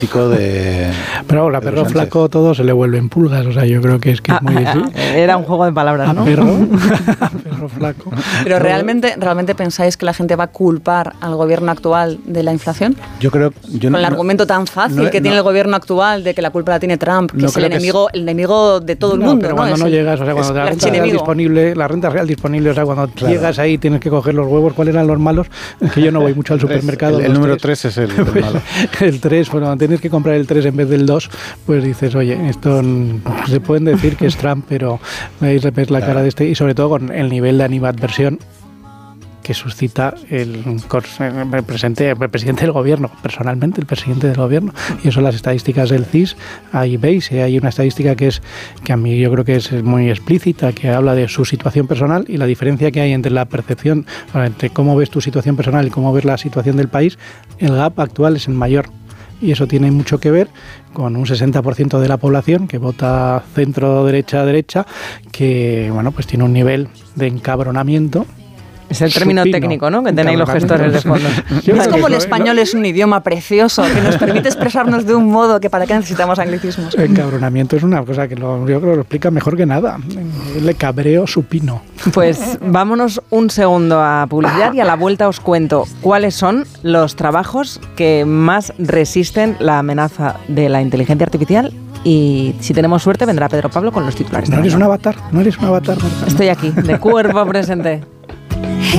Pero ahora, perro flaco, todo se le vuelven pulgas. O sea, yo creo que es muy difícil. Era un juego de palabras, ¿no? Perro flaco. Pero ¿realmente pensáis que la gente va a culpar al gobierno actual de la inflación? Yo creo... Con el argumento tan fácil que tiene el gobierno actual de que la culpa la tiene Trump, que es el enemigo de todo el mundo. Pero cuando no llegas, o sea, cuando la renta real disponible, o sea, cuando llegas ahí tienes que coger los huevos. ¿Cuáles eran los malos? Es que yo no voy mucho al supermercado. El número 3 es el malo. El 3, bueno, tienes que comprar el 3 en vez del 2, pues dices, oye, esto se pueden decir que es Trump, pero veis la cara de este, y sobre todo con el nivel de animadversión que suscita el presidente del gobierno, personalmente el presidente del gobierno. Y eso, las estadísticas del CIS, ahí veis, hay una estadística que a mí yo creo que es muy explícita, que habla de su situación personal y la diferencia que hay entre la percepción, entre cómo ves tu situación personal y cómo ves la situación del país. El gap actual es el mayor. Y eso tiene mucho que ver con un 60% de la población que vota centro-derecha, que bueno, pues tiene un nivel de encabronamiento. Es el término técnico, ¿no?, que tenéis los gestores de fondos. Es como el español es un idioma precioso, que nos permite expresarnos de un modo que para qué necesitamos anglicismos. El encabronamiento es una cosa que yo creo que lo explica mejor que nada. El cabreo supino. Pues vámonos un segundo a publicidad y a la vuelta os cuento cuáles son los trabajos que más resisten la amenaza de la inteligencia artificial. Y si tenemos suerte vendrá Pedro Pablo con los titulares. No eres un avatar, Marta. Estoy aquí, de cuerpo presente.